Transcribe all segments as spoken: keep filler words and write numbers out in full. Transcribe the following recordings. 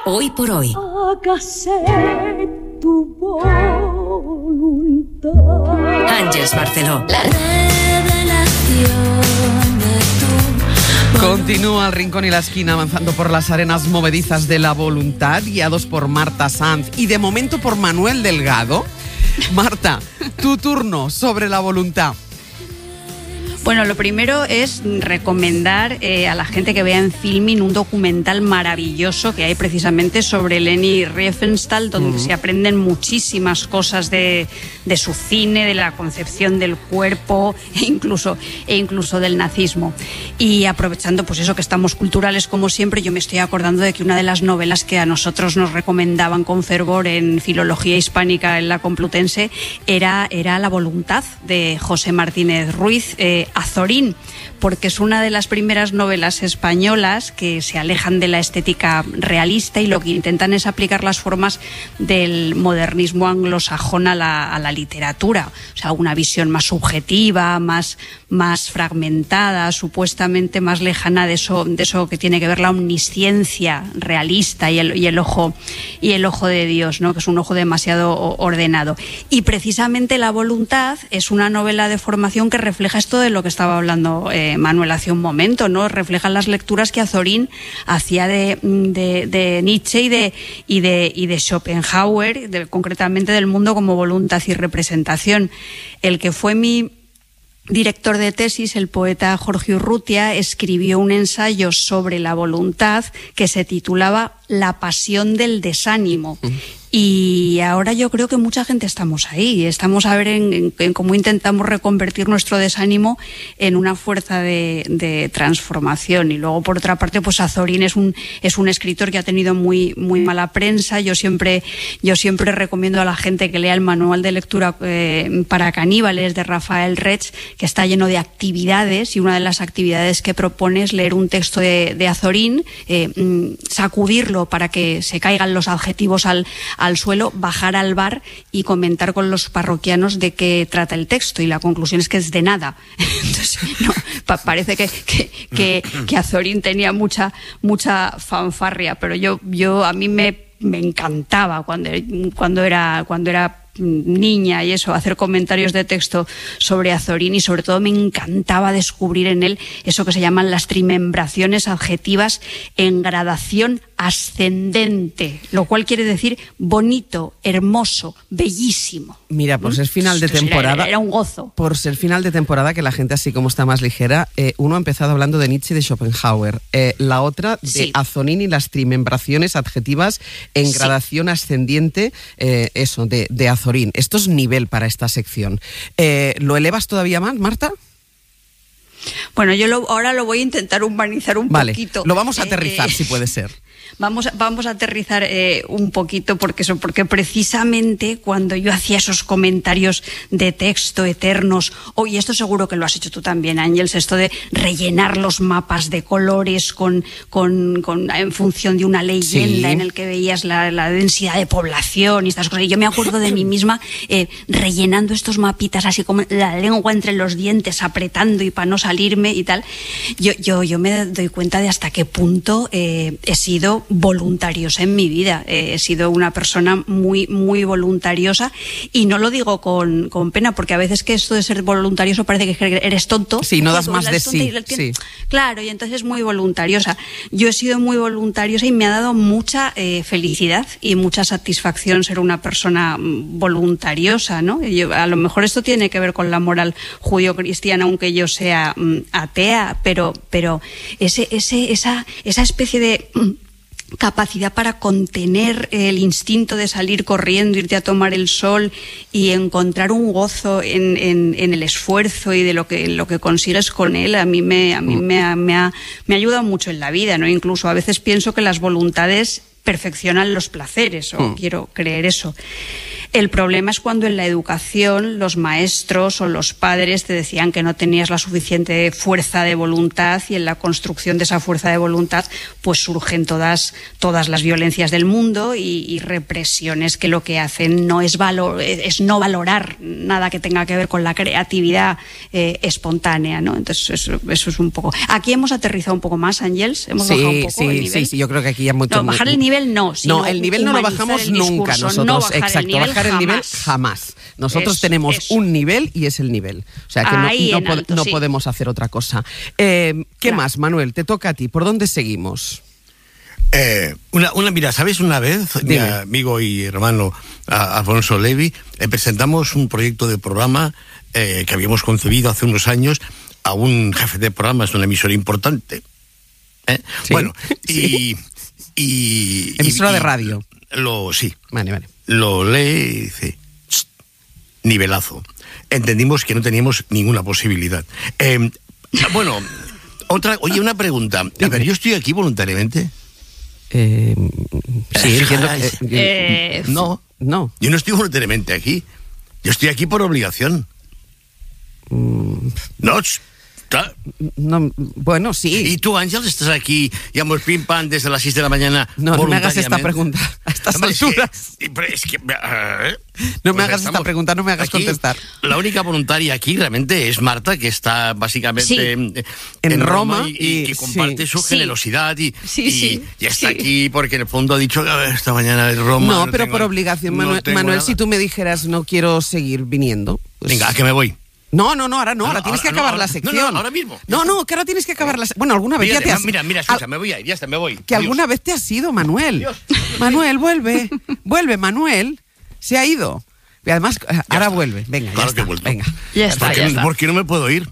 Hoy por hoy. Hágase tu voluntad. Ángeles Barceló. La revelación de tu... Continúa el rincón y la esquina avanzando por las arenas movedizas de la voluntad, guiados por Marta Sanz y de momento por Manuel Delgado. Marta, tu turno sobre la voluntad. Bueno, lo primero es recomendar eh, a la gente que vea en Filmin un documental maravilloso que hay precisamente sobre Leni Riefenstahl, donde uh-huh. se aprenden muchísimas cosas de, de su cine, de la concepción del cuerpo e incluso, e incluso del nazismo. Y aprovechando pues eso que estamos culturales como siempre, yo me estoy acordando de que una de las novelas que a nosotros nos recomendaban con fervor en Filología Hispánica en la Complutense era, era La voluntad, de José Martínez Ruiz, eh, Azorín, porque es una de las primeras novelas españolas que se alejan de la estética realista y lo que intentan es aplicar las formas del modernismo anglosajón a la, a la literatura. O sea, una visión más subjetiva, más, más fragmentada, supuestamente más lejana de eso, de eso que tiene que ver la omnisciencia realista y el, y el ojo, y el ojo de Dios, ¿no? Que es un ojo demasiado ordenado. Y precisamente La voluntad es una novela de formación que refleja esto de lo que estaba hablando eh, Manuel hace un momento, ¿no? Reflejan las lecturas que Azorín hacía de, de, de Nietzsche y de, y de, y de Schopenhauer, de, concretamente del mundo como voluntad y representación. El que fue mi director de tesis, el poeta Jorge Urrutia, escribió un ensayo sobre la voluntad que se titulaba La pasión del desánimo. Y ahora yo creo que mucha gente estamos ahí, estamos a ver en, en, en cómo intentamos reconvertir nuestro desánimo en una fuerza de, de transformación. Y luego, por otra parte, pues Azorín es un, es un escritor que ha tenido muy, muy mala prensa. Yo siempre, yo siempre recomiendo a la gente que lea el manual de lectura eh, para caníbales de Rafael Retz, que está lleno de actividades, y una de las actividades que propone es leer un texto de, de Azorín, eh, sacudirlo para que se caigan los adjetivos al al suelo, bajar al bar y comentar con los parroquianos de qué trata el texto, y la conclusión es que es de nada. Entonces, no, pa- parece que, que, que, que Azorín tenía mucha, mucha fanfarria, pero yo, yo a mí me, me encantaba cuando, cuando era, cuando era niña y eso, hacer comentarios de texto sobre Azorín, y sobre todo me encantaba descubrir en él eso que se llaman las trimembraciones adjetivas en gradación ascendente, lo cual quiere decir bonito, hermoso, bellísimo. Mira, por ser final de temporada... Era, era un gozo. Por ser final de temporada, que la gente así como está más ligera, eh, uno ha empezado hablando de Nietzsche y de Schopenhauer, eh, la otra de Sí. Azorín y las trimembraciones adjetivas en Sí. gradación ascendiente, eh, eso, de, de Azorín. Esto es nivel para esta sección. Eh, ¿Lo elevas todavía más, Marta? Bueno, yo lo, ahora lo voy a intentar humanizar un Vale, poquito. lo vamos a Eh, aterrizar, eh, si puede ser. Vamos a, vamos a aterrizar eh, un poquito porque eso, porque precisamente cuando yo hacía esos comentarios de texto eternos, oh, y esto seguro que lo has hecho tú también, Ángeles, esto de rellenar los mapas de colores con, con, con en función de una leyenda Sí. en el que veías la, la densidad de población y estas cosas. Y yo me acuerdo de mí misma eh, rellenando estos mapitas así como la lengua entre los dientes, apretando y para no salirme y tal. Yo, yo, yo me doy cuenta de hasta qué punto eh, he sido voluntariosa en mi vida. Eh, he sido una persona muy, muy voluntariosa, y no lo digo con, con pena, porque a veces que esto de ser voluntarioso parece que eres tonto. Sí, no das Tú más de eres tonta sí, y la tienes- sí. Claro, y entonces es muy voluntariosa. Yo he sido muy voluntariosa y me ha dado mucha eh, felicidad y mucha satisfacción ser una persona mm, voluntariosa, ¿no? Yo, a lo mejor esto tiene que ver con la moral judío-cristiana, aunque yo sea mm, atea, pero, pero ese, ese, esa, esa especie de... mm, capacidad para contener el instinto de salir corriendo, irte a tomar el sol y encontrar un gozo en, en, en el esfuerzo y de lo que, lo que consigues con él, a mí me, a mí me ha, me ha, me ha ayudado mucho en la vida, ¿no? Incluso a veces pienso que las voluntades perfeccionan los placeres, o Mm. quiero creer eso. El problema es cuando en la educación los maestros o los padres te decían que no tenías la suficiente fuerza de voluntad, y en la construcción de esa fuerza de voluntad pues surgen todas, todas las violencias del mundo y, y represiones que lo que hacen no es, valor, es no valorar nada que tenga que ver con la creatividad eh, espontánea, ¿no? Entonces eso, eso es un poco... Aquí hemos aterrizado un poco más, Ángels, hemos sí, bajado un poco sí, el nivel. Sí, sí, yo creo que aquí ya mucho... No, bajar el nivel no, sino no, el nivel no lo bajamos el nunca discurso, nosotros, no bajar exacto, el nivel bajar el nivel jamás. jamás. Nosotros Eso, tenemos eso. un nivel y es el nivel. O sea que Ahí no, en no, alto, no sí. podemos hacer otra cosa. Eh, ¿Qué Claro. más, Manuel? Te toca a ti. ¿Por dónde seguimos? Eh, una, una, mira, ¿sabes? Una vez, mi Dime. amigo y hermano a, Alfonso Levi, eh, presentamos un proyecto de programa eh, que habíamos concebido hace unos años a un jefe de programas de una emisora importante. ¿Eh? Sí. Bueno, y... y Emisora y- de radio. Lo, sí, Vale, vale. lo lee y dice, "Tst, nivelazo". Entendimos que no teníamos ninguna posibilidad. Eh, bueno, otra, oye, una pregunta. A ver, yo estoy aquí voluntariamente. Eh, sí, entiendo que... Eh, No, no. yo no estoy voluntariamente aquí. Yo estoy aquí por obligación. No, ch- ta- No, bueno, sí. y tú, Ángel, estás aquí, digamos, pim pam, desde las seis de la mañana. No, no me hagas esta voluntariamente. pregunta a estas Hombre, es que- alturas. y- pero es que, eh, No me pues hagas esta estamos pregunta, no me hagas aquí. contestar. La única voluntaria aquí realmente es Marta, que está básicamente Sí. en, En Roma y, y y- que comparte sí. su Sí. generosidad y, Sí, y- sí, y está sí. aquí porque en el fondo ha dicho que esta mañana en Roma. No, pero tengo- por obligación, no Manuel. tengo Manuel, nada. si tú me dijeras no quiero seguir viniendo. pues- Venga, ¿a que me voy? No, no, no, ahora no, ahora, Ahora- tienes que ahora- acabar no, la ahora- sección. no, no, ahora mismo. No, no, que ahora tienes que acabar la sección. Bueno, alguna vez Mira, ya te has... mira, mira, escucha, al- me voy a ir, ya está, me voy. Que Adiós. alguna vez te has ido, Manuel. Manuel, vuelve. Vuelve, Manuel. Se ha ido. Y además, ahora está. vuelve. Venga, Claro ya que está. he vuelto. Venga. Ya está, ¿Por qué, ya está. por qué no me puedo ir?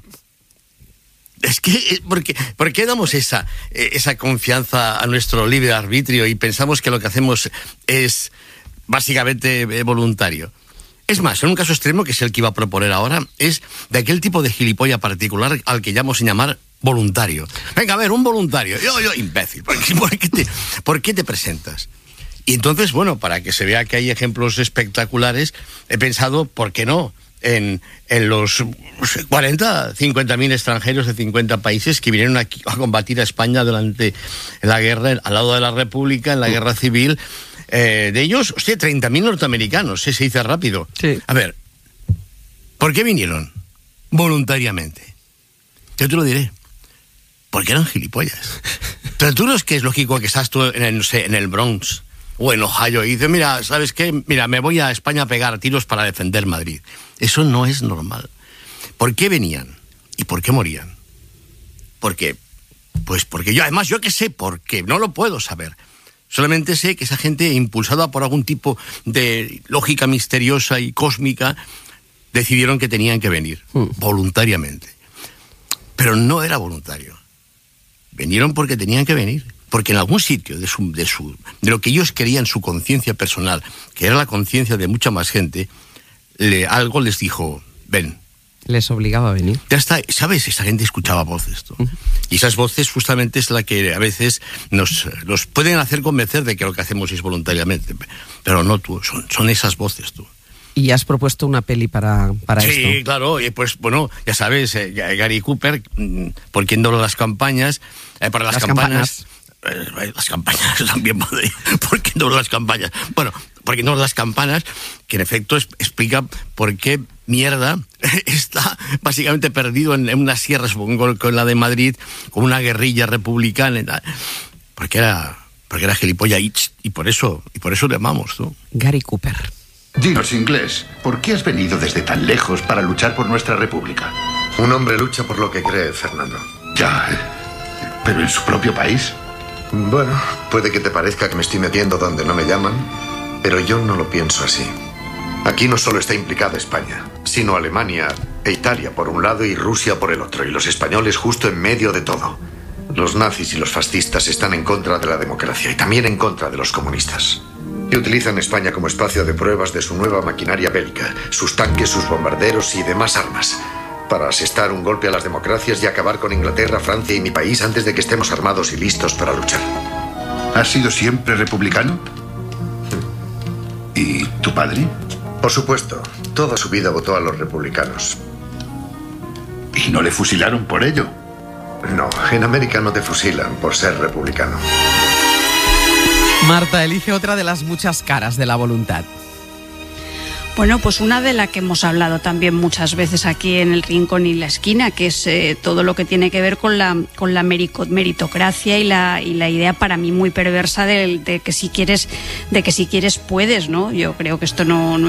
Es que, eh, ¿por qué, por qué damos esa, eh, esa confianza a nuestro libre arbitrio y pensamos que lo que hacemos es básicamente eh, voluntario? Es más, en un caso extremo, que es el que iba a proponer ahora, es de aquel tipo de gilipollas particular al que llamo sin llamar voluntario. Venga, a ver, un voluntario. Yo, yo, imbécil. ¿Por qué, por qué te, por qué te presentas? Y entonces, bueno, para que se vea que hay ejemplos espectaculares, he pensado, ¿por qué no?, en, en los cuarenta, cincuenta mil extranjeros de cincuenta países que vinieron aquí a combatir a España durante la guerra, al lado de la República, en la guerra civil. Eh, de ellos, hostia, treinta mil norteamericanos, ¿eh? Se dice rápido. Sí. A ver, ¿por qué vinieron? Voluntariamente. Yo te lo diré. Porque eran gilipollas. Pero tú no es que es lógico que estás tú en el, no sé, en el Bronx o en Ohio y dices, mira, ¿sabes qué? Mira, me voy a España a pegar tiros para defender Madrid. Eso no es normal. ¿Por qué venían? ¿Y por qué morían? ¿Por qué? Pues porque yo, además, yo qué sé por qué, no lo puedo saber. Solamente sé que esa gente, impulsada por algún tipo de lógica misteriosa y cósmica, decidieron que tenían que venir, Mm. voluntariamente. Pero no era voluntario. Vinieron porque tenían que venir. Porque en algún sitio de, su, de, su, de lo que ellos querían, su conciencia personal, que era la conciencia de mucha más gente, le, algo les dijo, ven. Les obligaba a venir. Ya está, ¿sabes? Esa gente escuchaba voces, tú. Y esas voces justamente es la que a veces nos, nos pueden hacer convencer de que lo que hacemos es voluntariamente. Pero no tú, son, son esas voces, tú. Y has propuesto una peli para, para Sí, esto. claro, y pues bueno, ya sabes, eh, Gary Cooper, mm, por quien dobla las campañas, eh, para las, Las campanas. eh, las campañas también, madre, por quien dobla las campañas. Bueno, por quien dobla las campanas, que en efecto es, explica por qué mierda está básicamente perdido en, en unas sierras, supongo, con la de Madrid, con una guerrilla republicana y tal. Porque era, porque era gilipollas y, y por eso, y por eso le amamos, ¿no? Gary Cooper. Dinos, inglés, ¿por qué has venido desde tan lejos para luchar por nuestra república? Un hombre lucha por lo que cree, Fernando. Ya, pero en su propio país. Bueno, puede que te parezca que me estoy metiendo donde no me llaman, pero yo no lo pienso así. Aquí no solo está implicada España, sino Alemania e Italia por un lado y Rusia por el otro, y los españoles justo en medio de todo. Los nazis y los fascistas están en contra de la democracia y también en contra de los comunistas. Y utilizan España como espacio de pruebas de su nueva maquinaria bélica, sus tanques, sus bombarderos y demás armas, para asestar un golpe a las democracias y acabar con Inglaterra, Francia y mi país antes de que estemos armados y listos para luchar. ¿Has sido siempre republicano? ¿Y tu padre? Por supuesto, toda su vida votó a los republicanos. ¿Y no le fusilaron por ello? No, en América no te fusilan por ser republicano. Marta, elige otra de las muchas caras de la voluntad. Bueno, pues una de la que hemos hablado también muchas veces aquí en el Rincón y la Esquina, que es eh, todo lo que tiene que ver con la con la meritocracia y la y la idea para mí muy perversa de, de que si quieres de que si quieres puedes, ¿no? Yo creo que esto no, no